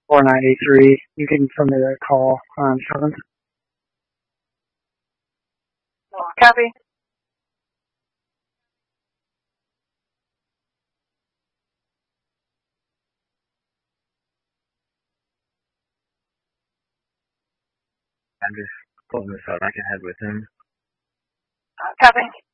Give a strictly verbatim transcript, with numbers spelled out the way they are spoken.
four nine eight three. You can send me that call on seventh. Copy. I'm just pulling this out. I can head with him. Copy.